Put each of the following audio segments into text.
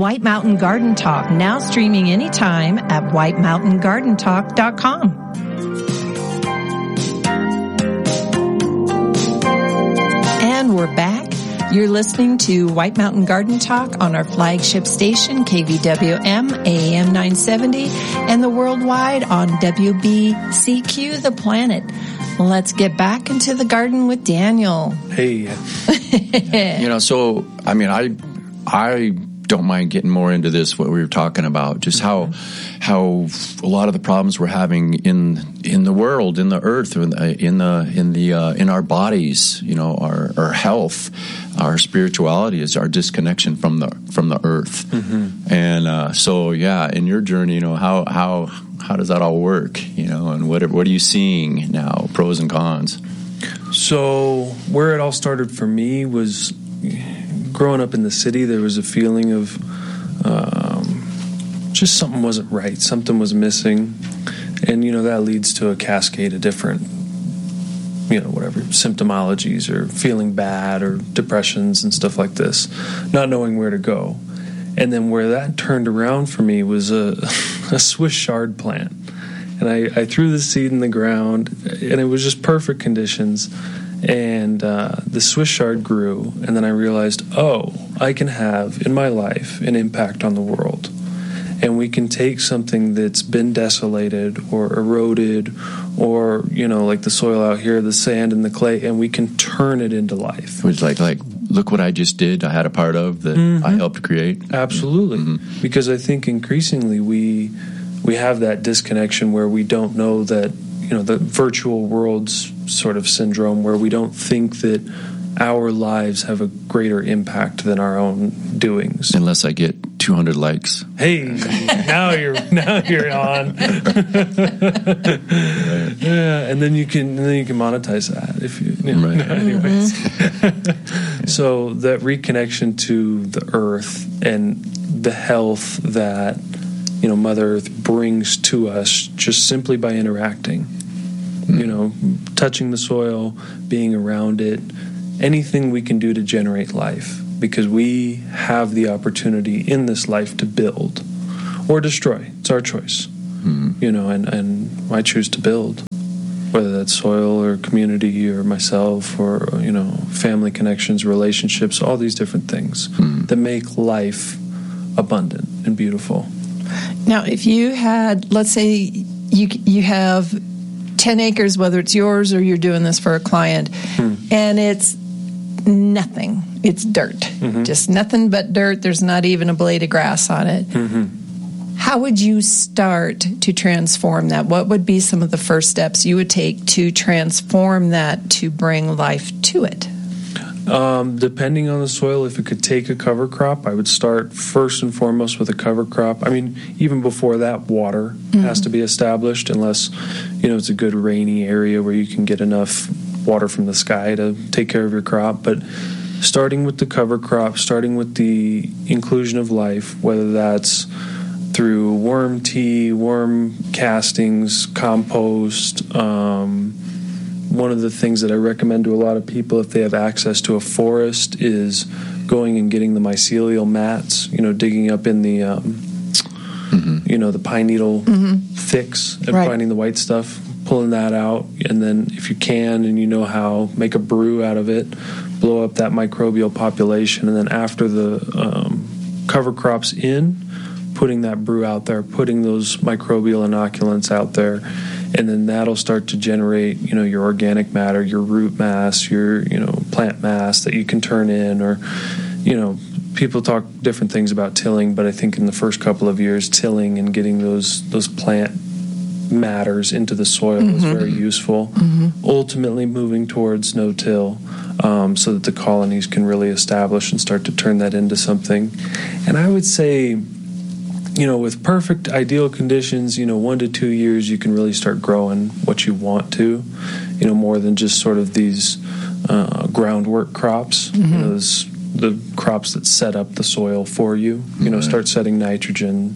White Mountain Garden Talk, now streaming anytime at whitemountaingardentalk.com. And we're back. You're listening to White Mountain Garden Talk on our flagship station, KVWM, AM 970, and the worldwide on WBCQ, The Planet. Let's get back into the garden with Daniel. Hey. So, I don't mind getting more into this, what we were talking about, just how a lot of the problems we're having in the world, in the earth, in our bodies, our health, our spirituality is our disconnection from the earth. Mm-hmm. And in your journey, how does that all work, and what are you seeing now, pros and cons? So where it all started for me was growing up in the city. There was a feeling of just something wasn't right, something was missing, and that leads to a cascade of different symptomologies or feeling bad or depressions and stuff like this, not knowing where to go. And then where that turned around for me was a Swiss chard plant. And I threw the seed in the ground, and it was just perfect conditions. And the Swiss chard grew, and then I realized, I can have in my life an impact on the world. And we can take something that's been desolated or eroded or, like the soil out here, the sand and the clay, and we can turn it into life. It was like look what I just did, I had a part of, that I helped create. Absolutely. Mm-hmm. Because I think increasingly we have that disconnection where we don't know that, the virtual world's sort of syndrome, where we don't think that our lives have a greater impact than our own doings. Unless I get 200 likes. Hey, now you're on. Yeah, and then you can monetize that if you. Right. Anyways, so that reconnection to the earth and the health that Mother Earth brings to us just simply by interacting. Touching the soil, being around it, anything we can do to generate life, because we have the opportunity in this life to build or destroy. It's our choice. And I choose to build, whether that's soil or community or myself or, family connections, relationships, all these different things that make life abundant and beautiful. Now, if you had, let's say you have 10 acres, whether it's yours or you're doing this for a client, and it's nothing. It's dirt. Just nothing but dirt. There's not even a blade of grass on it. How would you start to transform that? What would be some of the first steps you would take to transform that to bring life to it? Depending on the soil, if it could take a cover crop, I would start first and foremost with a cover crop. Even before that, water has to be established, unless, it's a good rainy area where you can get enough water from the sky to take care of your crop. But starting with the cover crop, starting with the inclusion of life, whether that's through worm tea, worm castings, compost. One of the things that I recommend to a lot of people, if they have access to a forest, is going and getting the mycelial mats, digging up in the, the pine needle thicks and finding the white stuff, pulling that out, and then if you can and you know how, make a brew out of it, blow up that microbial population, and then after the cover crops in, putting that brew out there, putting those microbial inoculants out there, and then that'll start to generate, your organic matter, your root mass, your, plant mass that you can turn in, or, people talk different things about tilling, but I think in the first couple of years, tilling and getting those plant matters into the soil is very useful. Ultimately moving towards no-till, so that the colonies can really establish and start to turn that into something. And I would say, with perfect ideal conditions, 1 to 2 years, you can really start growing what you want to, more than just sort of these groundwork crops, the crops that set up the soil for you, start setting nitrogen,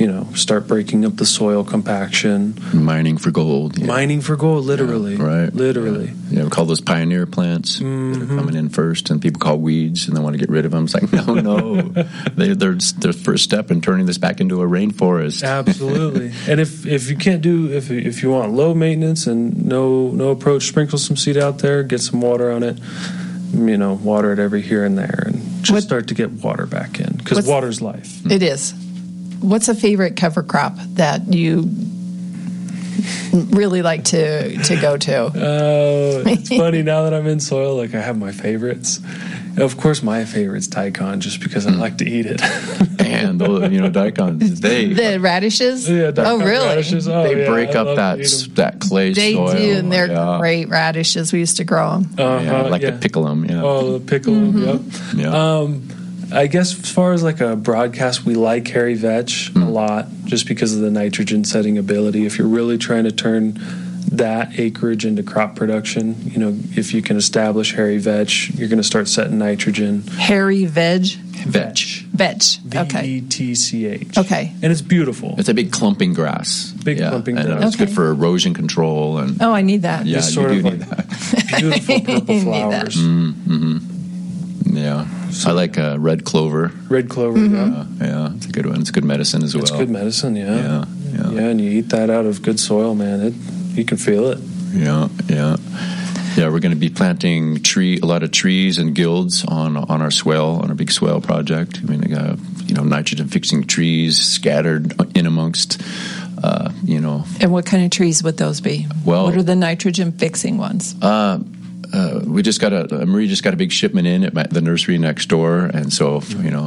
start breaking up the soil compaction. Mining for gold. Yeah. Mining for gold, literally. Yeah, right. Literally. Yeah, we call those pioneer plants that are coming in first, and people call weeds, and they want to get rid of them. It's like, no. They're the first step in turning this back into a rainforest. Absolutely. And if you can't if you want low maintenance and no approach, sprinkle some seed out there, get some water on it, water it every here and there, and just start to get water back in, because water's life. It is. What's a favorite cover crop that you really like to go to? Oh, it's funny, now that I'm in soil, like, I have my favorites. Of course, my favorite's daikon, just because I like to eat it. And daikons, the radishes. Yeah, daikon really? Radishes. They break up that clay they soil. They do, and they're great radishes. We used to grow them. To pickle them. Yeah. Oh, pickle them. Yep. Yeah. I guess as far as like a broadcast, we like hairy vetch a lot, just because of the nitrogen setting ability. If you're really trying to turn that acreage into crop production, if you can establish hairy vetch, you're going to start setting nitrogen. Hairy vetch. Okay. VETCH. Okay. And it's beautiful. It's a big clumping grass. Clumping grass. It's good for erosion control. And I need that. Yeah, you do need that. Beautiful purple flowers. Yeah. I like red clover. Red clover, yeah, it's a good one. It's good medicine as well. It's good medicine, yeah. Yeah, and you eat that out of good soil, man. You can feel it. Yeah. We're going to be planting a lot of trees and guilds on our swale, on our big swale project. I mean, nitrogen fixing trees scattered in amongst. And what kind of trees would those be? Well, what are the nitrogen fixing ones? We just got Marie just got a big shipment in at the nursery next door, and so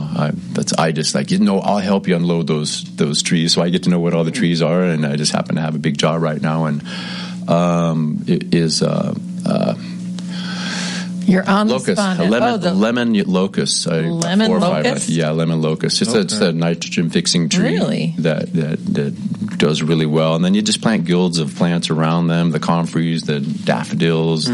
I'll help you unload those trees. So I get to know what all the trees are, and I just happen to have a big jar right now, and it is. You're on locust, the spot. Lemon locust. Lemon locust? Lemon locust. It's a nitrogen fixing tree really? that does really well. And then you just plant guilds of plants around them, the comfreys, the daffodils,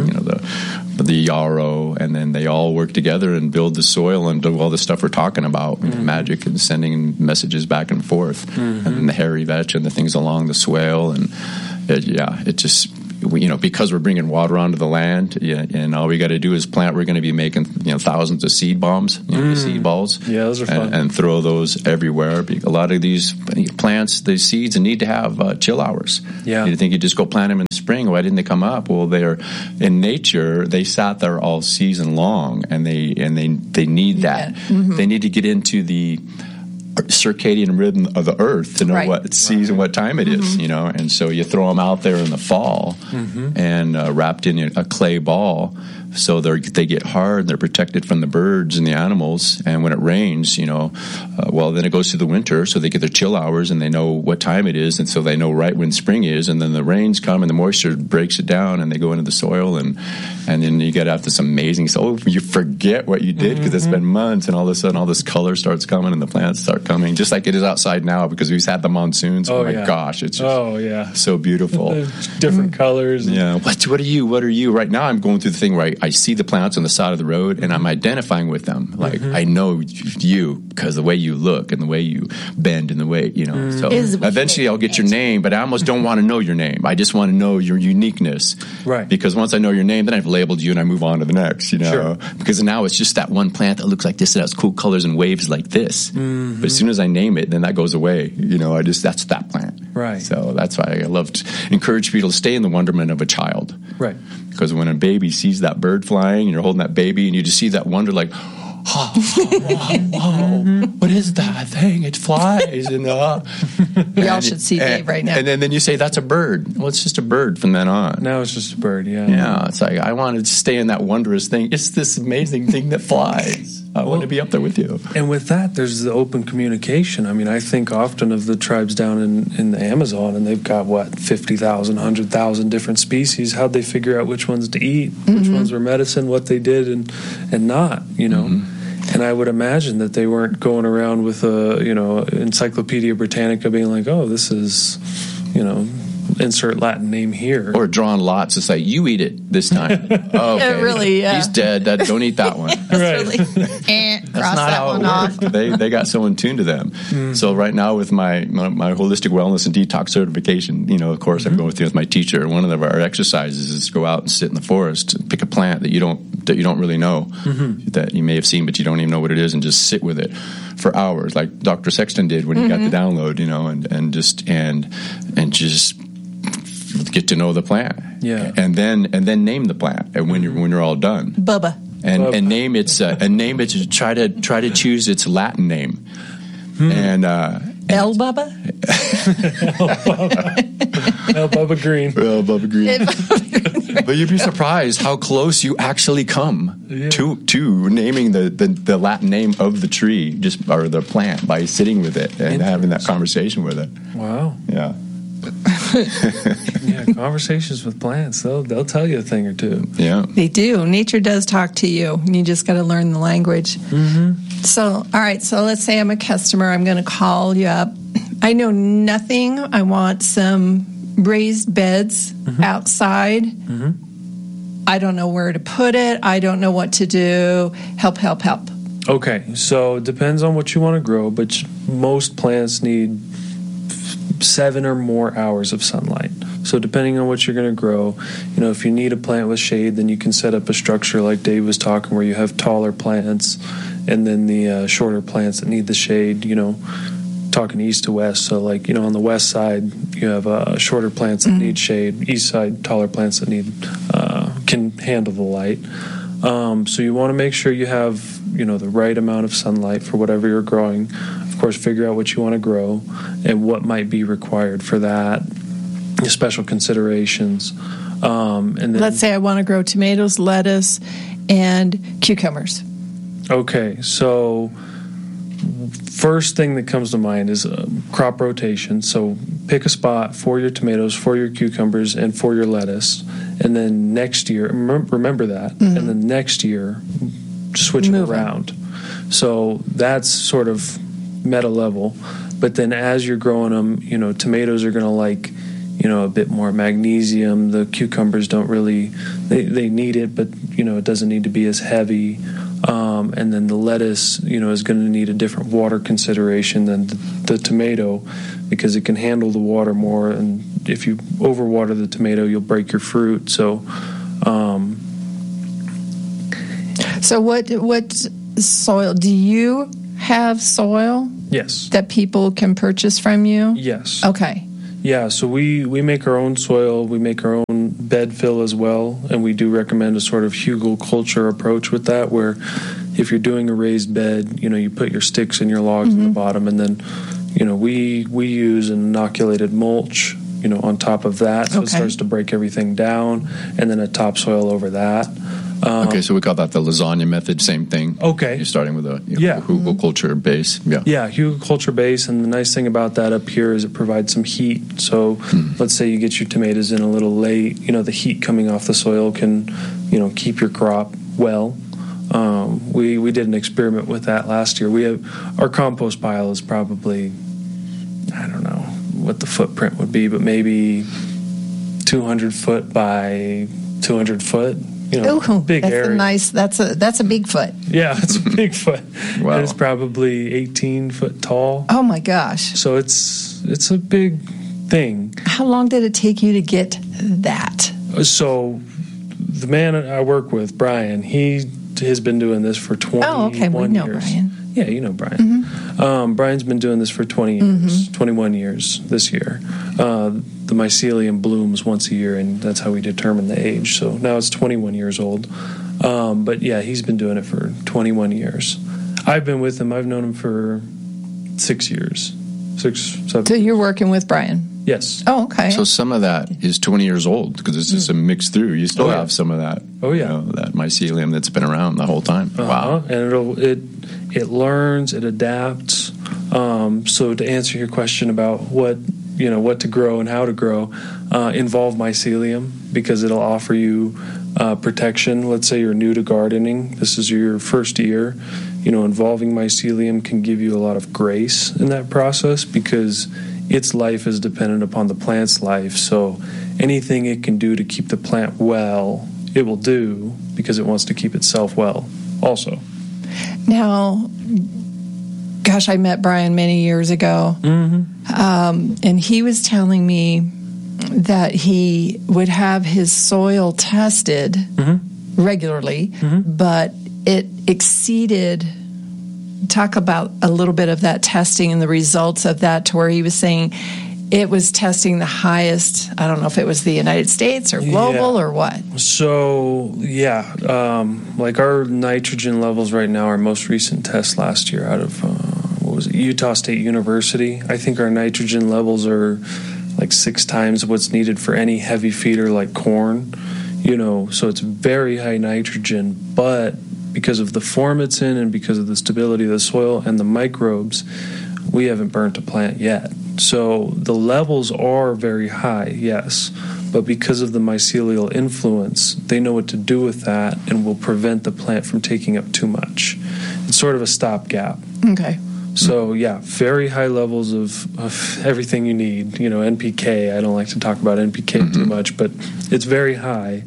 the yarrow, and then they all work together and build the soil and do all the stuff we're talking about, magic and sending messages back and forth, and then the hairy vetch and the things along the swale, and it just. Because we're bringing water onto the land, and all we got to do is plant. We're going to be making thousands of seed bombs, seed balls. Yeah, those are fun. And throw those everywhere. A lot of these plants, these seeds, need to have chill hours. Yeah, you think you just go plant them in the spring. Why didn't they come up? Well, they're in nature. They sat there all season long, and they need that. They need to get into the circadian rhythm of the earth to know what season, what time it is, and so you throw them out there in the fall and wrapped in a clay ball, so they get hard, they're protected from the birds and the animals, and when it rains, then it goes through the winter, so they get their chill hours and they know what time it is, and so they know right when spring is, and then the rains come and the moisture breaks it down and they go into the soil, and then you get after some amazing stuff. You forget what you did because it's been months, and all of a sudden all this color starts coming and the plants start coming, just like it is outside now because we've had the monsoons. Oh my gosh, it's just so beautiful. Different colors. Yeah. What are you? Right now I'm going through the thing where I see the plants on the side of the road and I'm identifying with them. Like I know you because the way you look and the way you bend and the way, so eventually I'll get your name, but I almost don't want to know your name. I just want to know your uniqueness. Right. Because once I know your name, then I've labeled you and I move on to the next, Sure. Because now it's just that one plant that looks like this and has cool colors and waves like this. But as soon as I name it, then that goes away. That's that plant. Right. So that's why I love to encourage people to stay in the wonderment of a child. Right. Because when a baby sees that bird flying and you're holding that baby and you just see that wonder, like, what is that thing? It flies. And we all should see Dave right now. And then you say, that's a bird. Well, it's just a bird from then on. Now it's just a bird, yeah. Yeah, it's like, I want to stay in that wondrous thing. It's this amazing thing that flies. I want to be up there with you. And with that, there's the open communication. I mean, I think often of the tribes down in the Amazon, and they've got, 50,000, 100,000 different species. How'd they figure out which ones to eat, which ones were medicine, what they did and not, And I would imagine that they weren't going around with Encyclopedia Britannica being like, oh, this is, insert Latin name here. Or drawing lots to say, you eat it this time. Oh, okay. Really, yeah. He's dead. Don't eat that one. Right. Cross Not that how one it off. works. They got someone tuned to them. So right now with my holistic wellness and detox certification, of course I'm going through with my teacher. One of our exercises is to go out and sit in the forest and pick a plant that you don't really know, that you may have seen but you don't even know what it is, and just sit with it for hours, like Dr. Sexton did when he got the download, and just get to know the plant. Yeah. And then name the plant. And when you're all done. Bubba. And name it try to choose its Latin name. And El Bubba? El Bubba Green. Well, Bubba Green. But you'd be surprised how close you actually come to naming the Latin name of the tree, or the plant, by sitting with it and having that conversation with it. Wow. Yeah. Yeah, conversations with plants, they'll tell you a thing or two. Yeah. They do. Nature does talk to you. You just got to learn the language. So, all right. So let's say I'm a customer. I'm going to call you up. I know nothing. I want some raised beds outside. I don't know where to put it. I don't know what to do. Help. Okay, so it depends on what you want to grow, but most plants need 7 or more hours of sunlight. So depending on what you're going to grow, if you need a plant with shade, then you can set up a structure like Dave was talking, where you have taller plants and then the shorter plants that need the shade, talking east to west. So like, on the west side, you have shorter plants that need shade, east side, taller plants that need can handle the light. So you want to make sure you have, the right amount of sunlight for whatever you're growing. Of course, figure out what you want to grow and what might be required for that, special considerations. And then, Let's say I want to grow tomatoes, lettuce, and cucumbers. Okay, so first thing that comes to mind is crop rotation. So pick a spot for your tomatoes, for your cucumbers, and for your lettuce. And then next year, remember that. And then next year, switch them around. So that's sort of meta level. But then as you're growing them, tomatoes are going to like, a bit more magnesium. The cucumbers don't really, they need it, but, it doesn't need to be as heavy. And then the lettuce, is going to need a different water consideration than the tomato, because it can handle the water more. And if you overwater the tomato, you'll break your fruit. So, what soil? Do you have soil yes. that people can purchase from you? Yes. Okay. Yeah, so we make our own soil, we make our own bed fill as well, and we do recommend a sort of hugelkultur approach with that, where if you're doing a raised bed, you put your sticks and your logs in the bottom, and then, we use an inoculated mulch, on top of that, so it starts to break everything down, and then a topsoil over that. Okay, so we call that the lasagna method, same thing. Okay. You're starting with a hugelkultur base. Yeah, hugelkultur base, and the nice thing about that up here is it provides some heat. So let's say you get your tomatoes in a little late, the heat coming off the soil can, keep your crop well. We did an experiment with that last year. We have our compost pile is probably, I don't know what the footprint would be, but maybe 200 foot by 200 foot. Big that's area. That's a big foot. Yeah, it's a big foot. Wow. And it's probably 18 foot tall. Oh my gosh! So it's a big thing. How long did it take you to get that? So the man I work with, Brian, he has been doing this for 21 years. Oh, okay. We know Brian. Yeah, you know Brian. Brian's been doing this for 20 years, 21 years this year. The mycelium blooms once a year, and that's how we determine the age. So now it's 21 years old. But yeah, he's been doing it for 21 years. I've been with him. I've known him for 6 years. 6, 7. So you're working with Brian? Yes. Oh, okay. So some of that is 20 years old, because it's just a mix through. You still have some of that. Oh, yeah. That mycelium that's been around the whole time. Wow. And it learns, it adapts. So to answer your question about what to grow and how to grow, involve mycelium, because it'll offer you protection. Let's say you're new to gardening. This is your first year. Involving mycelium can give you a lot of grace in that process, because its life is dependent upon the plant's life. So anything it can do to keep the plant well, it will do because it wants to keep itself well also. Now, gosh, I met Brian many years ago, and he was telling me that he would have his soil tested regularly, but it exceeded. Talk about a little bit of that testing and the results of that, to where he was saying it was testing the highest. I don't know if it was the United States or global or what. So, like our nitrogen levels right now, our most recent test last year out of, Utah State University, I think our nitrogen levels are like 6 times what's needed for any heavy feeder like corn, so it's very high nitrogen, but because of the form it's in and because of the stability of the soil and the microbes, we haven't burnt a plant yet. So the levels are very high, yes, but because of the mycelial influence, they know what to do with that and will prevent the plant from taking up too much. It's sort of a stopgap. Okay. So, very high levels of everything you need. NPK, I don't like to talk about NPK too much, but it's very high,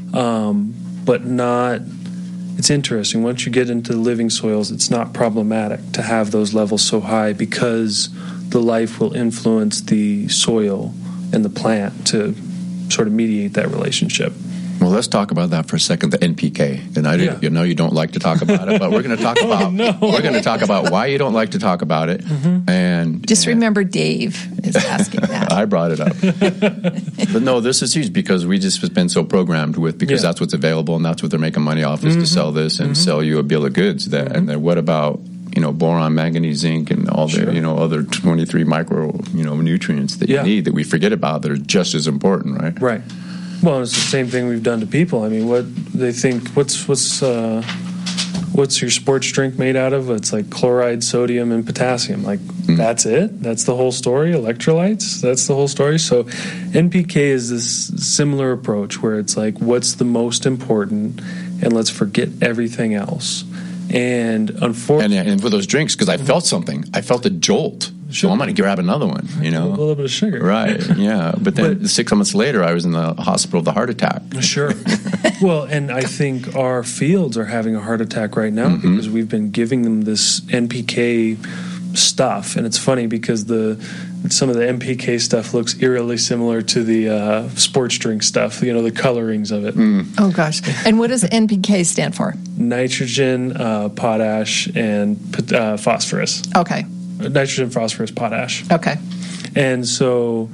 but not... It's interesting. Once you get into living soils, it's not problematic to have those levels so high because the life will influence the soil and the plant to sort of mediate that relationship. Well, let's talk about that for a second. The NPK, and I know you don't like to talk about it, but we're going to talk about we're going to talk about why you don't like to talk about it. And just remember, Dave is asking that. I brought it up, but no, this is huge because we just been so programmed with that's what's available and that's what they're making money off is to sell this and sell you a bill of goods. And then what about boron, manganese, zinc, and all the other 23 micro nutrients that you need that we forget about that are just as important, right? Right. Well, it's the same thing we've done to people. I mean, what they think, what's your sports drink made out of? It's like chloride, sodium, and potassium. Like, that's it? That's the whole story? Electrolytes? That's the whole story? So NPK is this similar approach where it's like, what's the most important, and let's forget everything else. And unfortunately... And with those drinks, because I felt something. I felt a jolt. So I'm going to grab another one, A little bit of sugar. Right, yeah. But then 6 months later, I was in the hospital with a heart attack. Sure. Well, and I think our fields are having a heart attack right now because we've been giving them this NPK stuff. And it's funny because some of the NPK stuff looks eerily similar to the sports drink stuff, the colorings of it. Oh, gosh. And what does NPK stand for? Nitrogen, potash, and phosphorus. Okay. Nitrogen, phosphorus, potash. Okay. And so,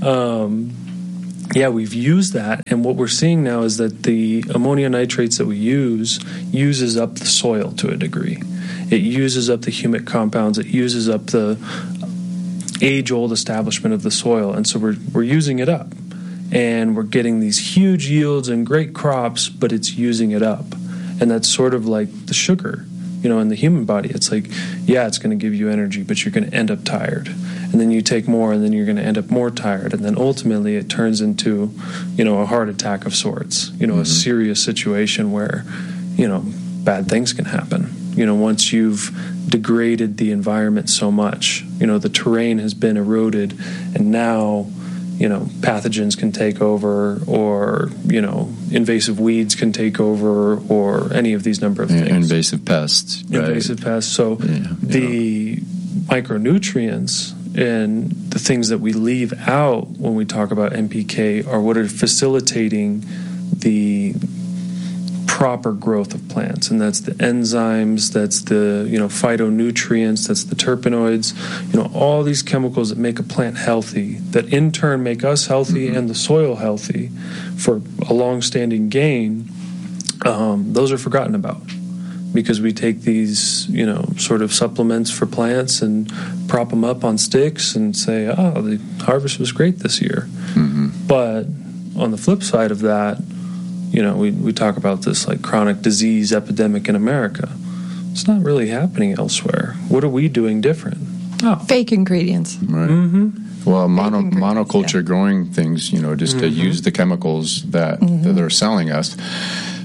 we've used that. And what we're seeing now is that the ammonia nitrates that we uses up the soil to a degree. It uses up the humic compounds. It uses up the age-old establishment of the soil. And so we're using it up. And we're getting these huge yields and great crops, but it's using it up. And that's sort of like the sugar. In the human body, it's like, it's going to give you energy, but you're going to end up tired. And then you take more, and then you're going to end up more tired. And then ultimately it turns into, a heart attack of sorts, a serious situation where, bad things can happen. Once you've degraded the environment so much, the terrain has been eroded, and now, pathogens can take over, or, invasive weeds can take over, or any of these number of things. Invasive pests. Right. Invasive pests. So the micronutrients and the things that we leave out when we talk about NPK are what are facilitating the proper growth of plants, and that's the enzymes, that's the phytonutrients, that's the terpenoids, all these chemicals that make a plant healthy, that in turn make us healthy and the soil healthy for a long-standing gain. Those are forgotten about because we take these sort of supplements for plants and prop them up on sticks and say, the harvest was great this year. But on the flip side of that, we talk about this like chronic disease epidemic in America. It's not really happening elsewhere. What are we doing different? Fake ingredients. Right. Well, monoculture growing things, just to use the chemicals that they're selling us.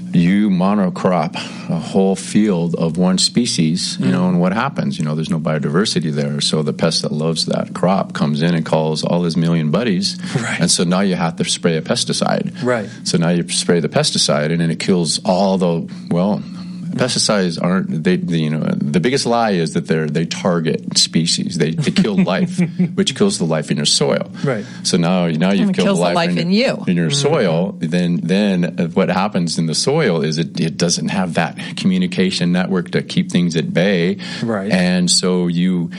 you monocrop a whole field of one species, and what happens? There's no biodiversity there. So the pest that loves that crop comes in and calls all his million buddies. Right. And so now you have to spray a pesticide. Right. So now you spray the pesticide, and then it kills all pesticides aren't, the biggest lie is that they target species. They kill life, which kills the life in your soil. Right. So now you've killed the life in your soil. Then what happens in the soil is it doesn't have that communication network to keep things at bay. Right. And so you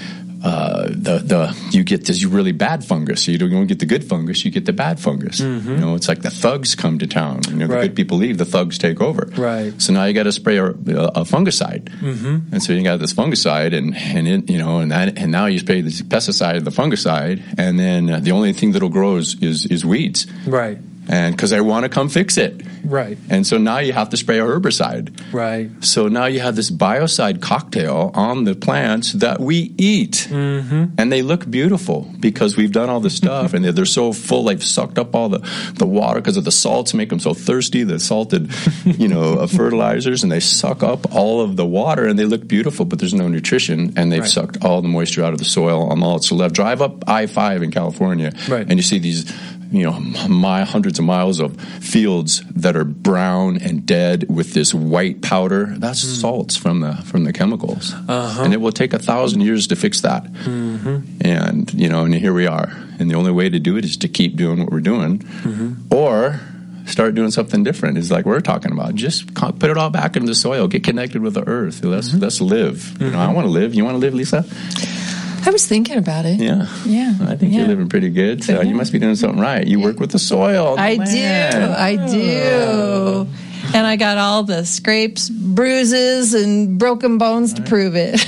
get this really bad fungus. So you don't get the good fungus, you get the bad fungus. It's like the thugs come to town. The good people leave, the thugs take over. Right. So now you got to spray a fungicide. And so you got this fungicide, and now you spray this pesticide, the fungicide, and then the only thing that'll grow is weeds. Right. And because they want to come fix it. Right. And so now you have to spray a herbicide. Right. So now you have this biocide cocktail on the plants that we eat. And they look beautiful because we've done all this stuff, and they're so full, they've sucked up all the water because of the salts make them so thirsty, the salted, fertilizers, and they suck up all of the water, and they look beautiful, but there's no nutrition, and they've sucked all the moisture out of the soil on all that's left. Drive up I-5 in California, and you see these hundreds of miles of fields that are brown and dead with this white powder. That's salts from the chemicals, and it will take 1,000 years to fix that. And here we are, and the only way to do it is to keep doing what we're doing, or start doing something different. Is like we're talking about. Just put it all back into the soil. Get connected with the earth. Let's live. I want to live. You want to live, Lisa? I was thinking about it. Yeah. I think you're living pretty good. So you must be doing something right. You work with the soil. I do. And I got all the scrapes, bruises, and broken bones to prove it.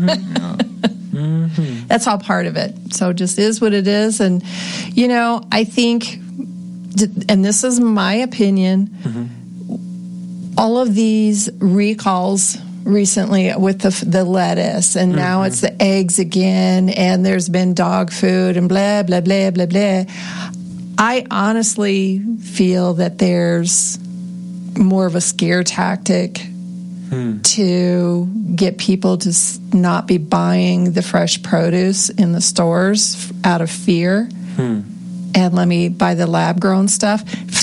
That's all part of it. So it just is what it is. And, I think, and this is my opinion, all of these recalls recently with the lettuce, and now it's the eggs again, and there's been dog food and blah, blah, blah, blah, blah. I honestly feel that there's more of a scare tactic to get people to not be buying the fresh produce in the stores out of fear. And let me buy the lab-grown stuff.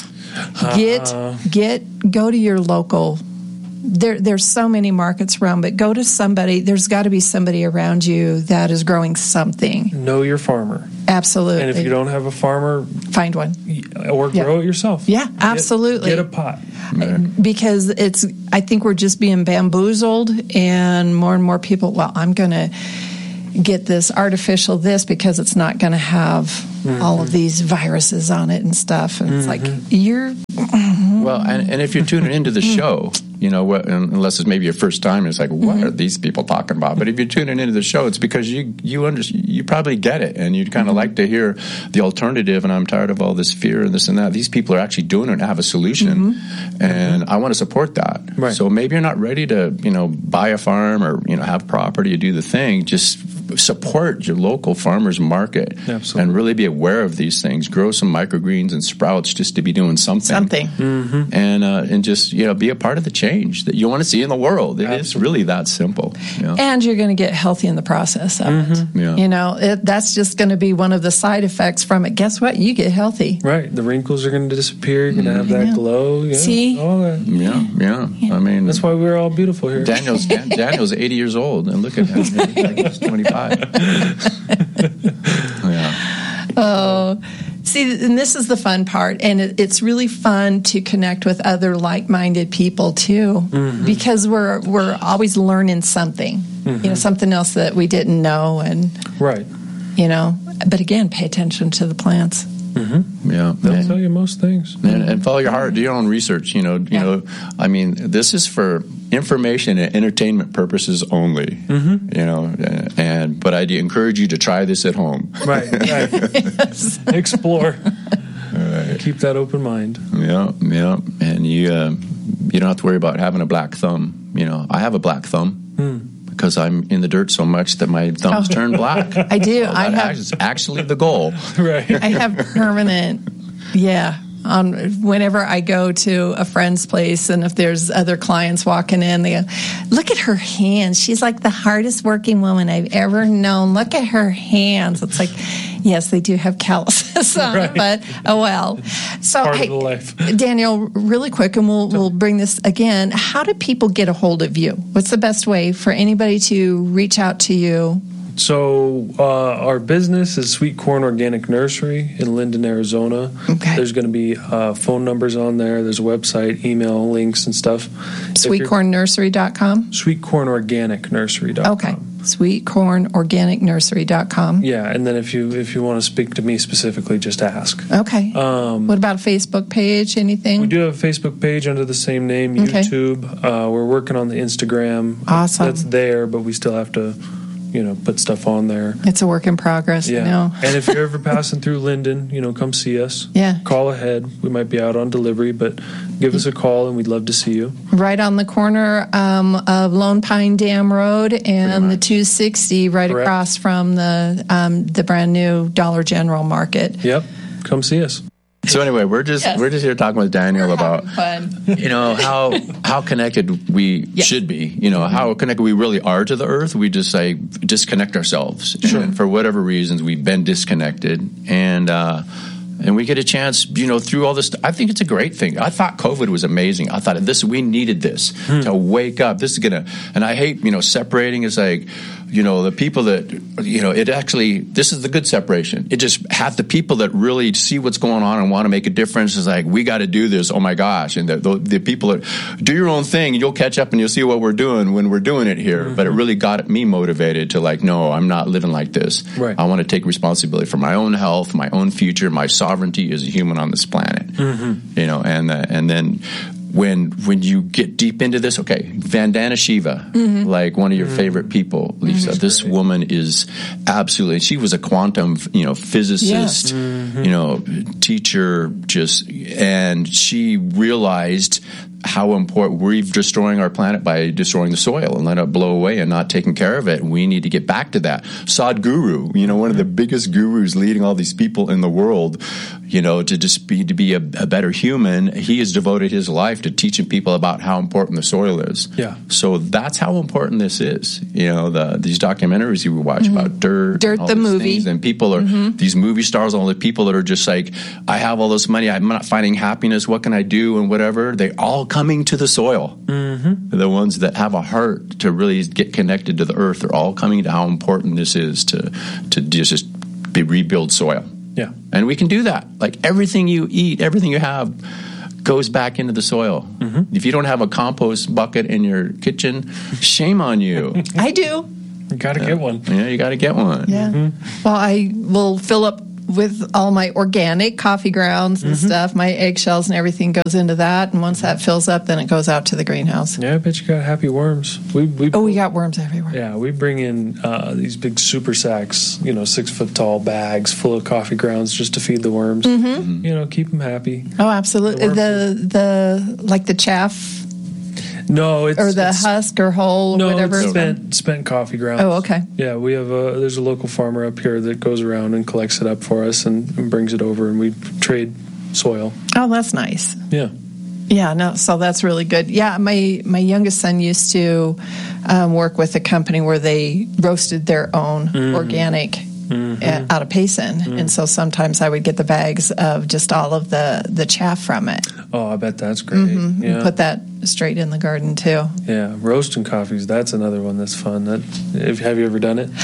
Go to your local. There's so many markets around, but go to somebody. There's got to be somebody around you that is growing something. Know your farmer. Absolutely. And if you don't have a farmer, find one. Or grow it yourself. Yeah, absolutely. Get a pot. Because I think we're just being bamboozled, and more people, I'm going to get this artificial this because it's not going to have all of these viruses on it and stuff. And it's like, you're... Well, and if you're tuning into the show, unless it's maybe your first time, it's like, what are these people talking about? But if you're tuning into the show, it's because you probably get it, and you'd kind of like to hear the alternative. And I'm tired of all this fear and this and that. These people are actually doing it and have a solution, and I want to support that. Right. So maybe you're not ready to, buy a farm or have property to do the thing. Just support your local farmers market. Absolutely. And really be aware of these things. Grow some microgreens and sprouts just to be doing something. And just be a part of the change that you want to see in the world. It's really that simple. And you're going to get healthy in the process of it. That's just going to be one of the side effects from it. Guess what? You get healthy. Right. The wrinkles are going to disappear. You're going to have that glow. See? All that. Yeah. I mean, that's why we're all beautiful here. Daniel's 80 years old, and look at him. He's 25. Oh, see, and this is the fun part, and it's really fun to connect with other like-minded people too, because we're always learning something, something else that we didn't know, and right, But again, pay attention to the plants. Yeah, they'll tell you most things, and follow your heart. Do your own research. I mean, this is for information and entertainment purposes only. But I encourage you to try this at home. Right. Yes. Explore. Right. Keep that open mind. Yeah, and you don't have to worry about having a black thumb. I have a black thumb. Because I'm in the dirt so much that my thumbs turn black. I do. That's actually the goal. Right. I have permanent, whenever I go to a friend's place, and if there's other clients walking in, they go, look at her hands. She's like the hardest working woman I've ever known. Look at her hands. It's like, yes, they do have calluses on it, but oh well. So, Part of the life. Daniel, really quick, and we'll bring this again. How do people get a hold of you? What's the best way for anybody to reach out to you? So our business is Sweet Corn Organic Nursery in Linden, Arizona. Okay. There's going to be phone numbers on there. There's a website, email links and stuff. SweetCornNursery.com? SweetCornOrganicNursery.com. Okay. SweetCornOrganicNursery.com. Yeah, and then if you want to speak to me specifically, just ask. Okay. What about a Facebook page? Anything? We do have a Facebook page under the same name, Okay. YouTube. We're working on the Instagram. Awesome. That's there, but we still have to, put stuff on there. It's a work in progress. Yeah. I know. And if you're ever passing through Linden, come see us. Yeah. Call ahead. We might be out on delivery, but give us a call and we'd love to see you. Right on the corner of Lone Pine Dam Road and the 260, right Correct. across from the brand new Dollar General Market. Yep. Come see us. So anyway, we're just here talking with Daniel about fun. how connected we should be. How connected we really are to the earth. We just disconnect ourselves. Sure. And for whatever reasons, we've been disconnected, and we get a chance, through all this. I think it's a great thing. I thought COVID was amazing. I thought we needed this to wake up. This is and I hate, separating. It's like, the people that, it actually, this is the good separation. It just have the people that really see what's going on and want to make a difference. Is like, we got to do this. Oh my gosh. And the people that do your own thing, you'll catch up and you'll see what we're doing when we're doing it here. Mm-hmm. But it really got me motivated to no, I'm not living like this. Right. I want to take responsibility for my own health, my own future, my sovereignty as a human on this planet. Mm-hmm. And then when you get deep into this, Vandana Shiva, like one of your favorite people, Lisa. This woman is absolutely. She was a quantum, physicist, teacher, and she realized how important we're destroying our planet by destroying the soil and let it blow away and not taking care of it. We need to get back to that. Sadhguru, one of the biggest gurus leading all these people in the world, to be a better human. He has devoted his life to teaching people about how important the soil is. Yeah. So that's how important this is. These documentaries you watch about dirt the movie, and people are these movie stars, all the people that are just like, I have all this money, I'm not finding happiness. What can I do? And whatever, they all coming to the soil. Mm-hmm. The ones that have a heart to really get connected to the earth are all coming to how important this is to just rebuild soil. Yeah. And we can do that. Like everything you eat, everything you have goes back into the soil. Mm-hmm. If you don't have a compost bucket in your kitchen, shame on you. I do. You got to get one. Yeah, you got to get one. Yeah. Mm-hmm. Well, I will fill up with all my organic coffee grounds and stuff. My eggshells and everything goes into that. And once that fills up, then it goes out to the greenhouse. Yeah, I bet you got happy worms. We got worms everywhere. Yeah, we bring in these big super sacks, 6 foot tall bags full of coffee grounds just to feed the worms. Mm-hmm. Keep them happy. Oh, absolutely. The chaff. No, it's husk or hull, or whatever. It's spent coffee grounds. Oh, okay. Yeah, we have there's a local farmer up here that goes around and collects it up for us and brings it over, and we trade soil. Oh, that's nice. Yeah. Yeah, no, so that's really good. Yeah, my youngest son used to work with a company where they roasted their own organic out of Payson, and so sometimes I would get the bags of just all of the chaff from it. Oh, I bet that's great. Yeah. Put that straight in the garden too. Yeah, roasting coffees, that's another one that's fun. Have you ever done it?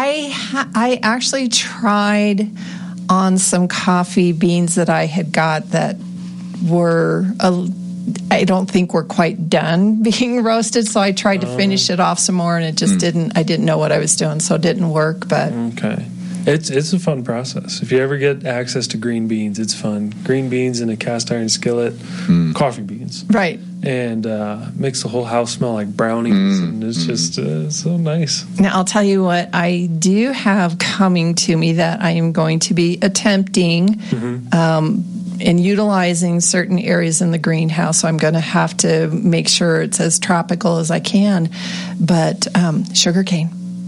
I actually tried on some coffee beans that I had got that were I don't think were quite done being roasted, so I tried to finish it off some more, and it just didn't. I didn't know what I was doing, so it didn't work. But okay, it's a fun process. If you ever get access to green beans, it's fun. Green beans in a cast iron skillet, coffee beans, right, and makes the whole house smell like brownies, and it's just so nice. Now I'll tell you what I do have coming to me that I am going to be attempting. And utilizing certain areas in the greenhouse, so I'm going to have to make sure it's as tropical as I can. But sugar cane,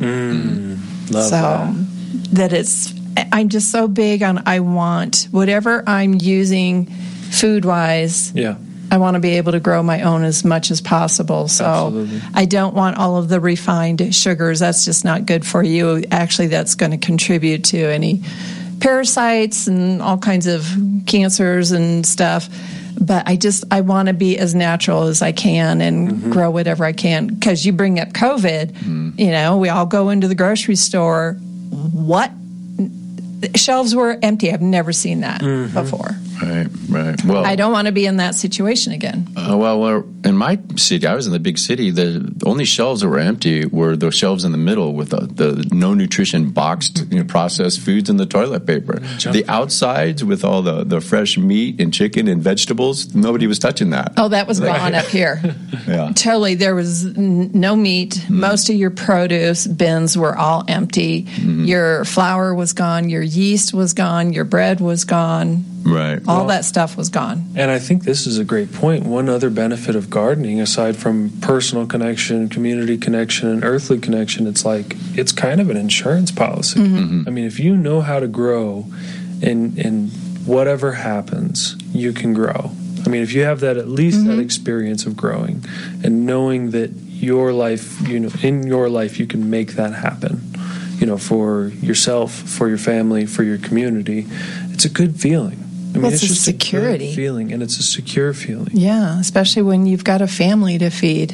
Love that it's. I'm just so big on. I want whatever I'm using food-wise. Yeah. I want to be able to grow my own as much as possible. So Absolutely. I don't want all of the refined sugars. That's just not good for you. Actually, that's going to contribute to any parasites and all kinds of cancers and stuff. But I want to be as natural as I can and grow whatever I can. Because you bring up COVID, we all go into the grocery store. What? Shelves were empty. I've never seen that before. Right. Well, I don't want to be in that situation again. Well, in my city, I was in the big city. The only shelves that were empty were the shelves in the middle with the no nutrition boxed processed foods and the toilet paper. The outsides with all the fresh meat and chicken and vegetables, nobody was touching that. Oh, that was gone up here. Yeah. Totally. There was no meat. Most of your produce bins were all empty. Your flour was gone. Your yeast was gone. Your bread was gone. Right. All that stuff was gone. And I think this is a great point. One other benefit of gardening, aside from personal connection, community connection, and earthly connection, it's kind of an insurance policy. I mean, if you know how to grow and whatever happens, you can grow. I mean, if you have that, at least that experience of growing and knowing that your life, in your life, you can make that happen, for yourself, for your family, for your community, it's a good feeling. I mean, it's just security a good feeling, and it's a secure feeling. Yeah, especially when you've got a family to feed.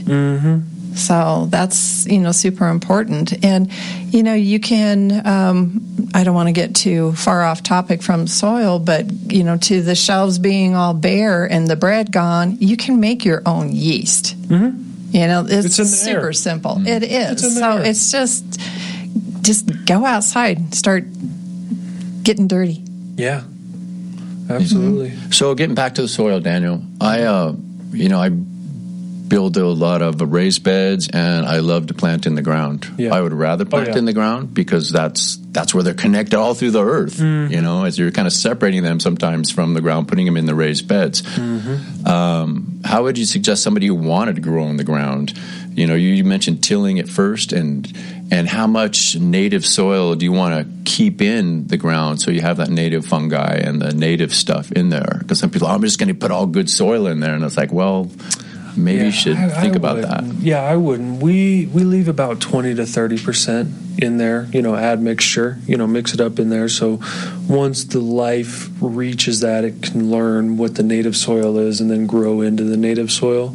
So that's, super important. And, you can, I don't want to get too far off topic from soil, but, to the shelves being all bare and the bread gone, you can make your own yeast. It's super simple. It is. So it's just go outside, start getting dirty. Yeah. Absolutely. So getting back to the soil, Daniel, I build a lot of raised beds, and I love to plant in the ground. Yeah. I would rather plant in the ground because that's where they're connected all through the earth. As you're kind of separating them sometimes from the ground, putting them in the raised beds. How would you suggest somebody who wanted to grow in the ground? You mentioned tilling it first, and how much native soil do you want to keep in the ground so you have that native fungi and the native stuff in there? Because some people, I'm just going to put all good soil in there, and it's like, well, maybe you should think about that. Yeah, I wouldn't. We leave about 20 to 30% in there. Add mixture. Mix it up in there. So once the life reaches that, it can learn what the native soil is and then grow into the native soil.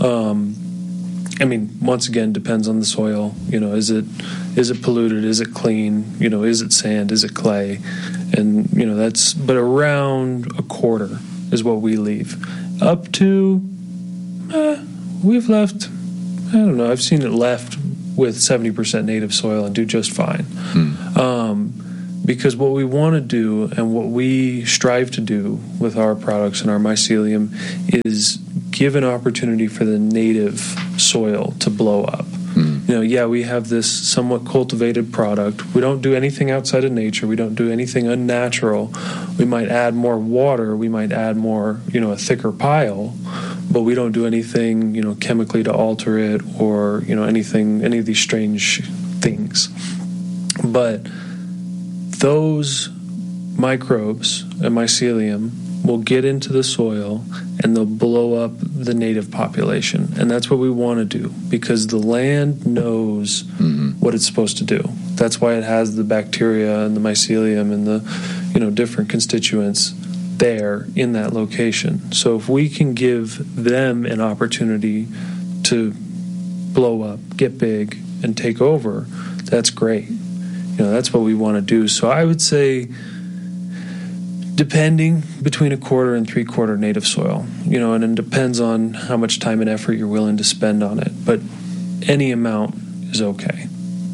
I mean, once again, depends on the soil. Is it polluted? Is it clean? Is it sand? Is it clay? And but around a quarter is what we leave. Up to, we've left, I don't know, I've seen it left with 70% native soil and do just fine. Because what we want to do and what we strive to do with our products and our mycelium is give an opportunity for the native soil to blow up. We have this somewhat cultivated product. We don't do anything outside of nature. We don't do anything unnatural. We might add more water. We might add more, a thicker pile, but we don't do anything, chemically to alter it or, any of these strange things. But those microbes and mycelium will get into the soil and they'll blow up the native population. And that's what we want to do because the land knows what it's supposed to do. That's why it has the bacteria and the mycelium and the different constituents there in that location. So if we can give them an opportunity to blow up, get big, and take over, that's great. That's what we want to do. So I would say depending between a quarter and 3/4 native soil, and it depends on how much time and effort you're willing to spend on it. But any amount is okay.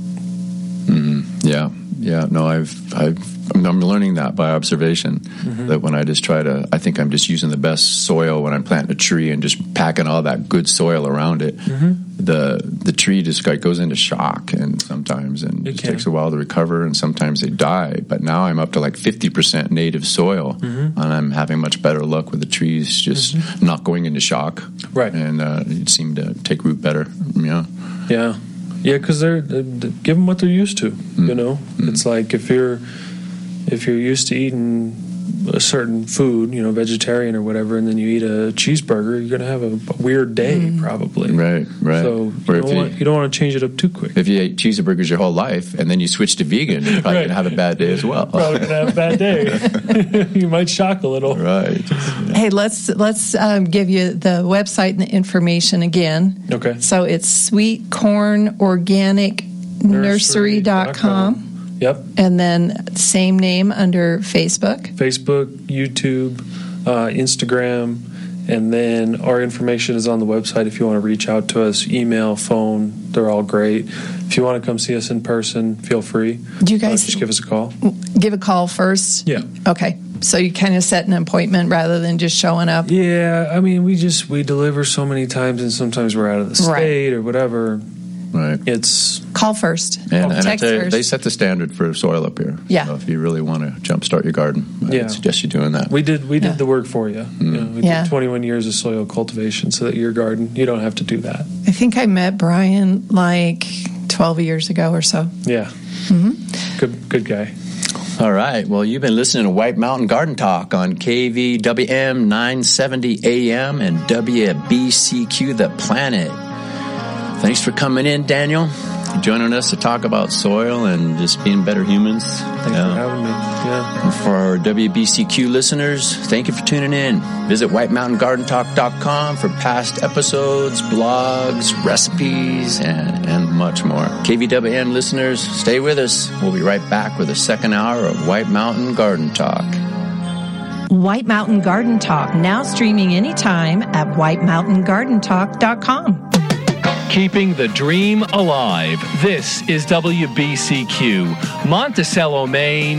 Yeah. No, I'm learning that by observation. That when I just I think I'm just using the best soil when I'm planting a tree and just packing all that good soil around it. The tree just goes into shock and sometimes it takes a while to recover and sometimes they die. But now I'm up to like 50% native soil and I'm having much better luck with the trees just not going into shock. Right. And it seemed to take root better. Yeah. Yeah, because they're give them what they're used to. It's like if you're used to eating a certain food, vegetarian or whatever, and then you eat a cheeseburger, you're going to have a weird day probably. Right. So you don't want to change it up too quick. If you ate cheeseburgers your whole life and then you switch to vegan, you're probably going to have a bad day as well. Probably going to have a bad day. You might shock a little. Right. Hey, let's give you the website and the information again. Okay. So it's sweetcornorganicnursery.com. Yep. And then same name under Facebook, YouTube, Instagram, and then our information is on the website if you want to reach out to us, email, phone, they're all great. If you want to come see us in person, feel free. Do you guys just give us a call? Give a call first? Yeah. Okay. So you kind of set an appointment rather than just showing up? Yeah. I mean, we deliver so many times, and sometimes we're out of the state or whatever. Right. It's call first. And text first. They set the standard for soil up here. Yeah. So if you really want to jumpstart your garden, I would suggest you doing that. We did the work for you. We did 21 years of soil cultivation so that your garden, you don't have to do that. I think I met Brian like 12 years ago or so. Yeah. Mm-hmm. Good guy. All right. Well, you've been listening to White Mountain Garden Talk on KVWM 970 AM and WBCQ The Planet. Thanks for coming in, Daniel. Joining us to talk about soil and just being better humans. Thanks for having me. Yeah. And for our WBCQ listeners, thank you for tuning in. Visit whitemountaingardentalk.com for past episodes, blogs, recipes, and much more. KVWM listeners, stay with us. We'll be right back with the second hour of White Mountain Garden Talk. White Mountain Garden Talk, now streaming anytime at whitemountaingardentalk.com. Keeping the dream alive. This is WBCQ, Monticello, Maine.